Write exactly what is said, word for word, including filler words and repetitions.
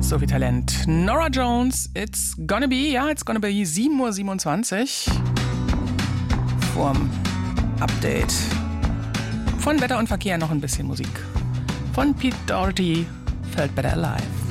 So viel Talent. Norah Jones, it's gonna be, ja, it's gonna be sieben Uhr siebenundzwanzig. Vorm Update. Von Wetter und Verkehr noch ein bisschen Musik. Von Pete Doherty, Felt Better Alive.